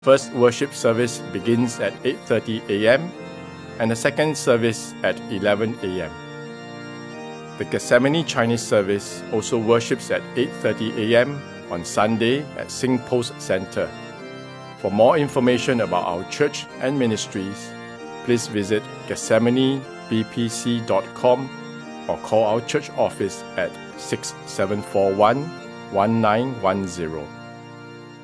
First worship service begins at 8:30 a.m. and the second service at 11 a.m. The Gethsemane Chinese service also worships at 8:30 a.m. on Sunday at SingPost Center. For more information about our church and ministries, please visit gethsemanebpc.com or call our church office at 6741 1910.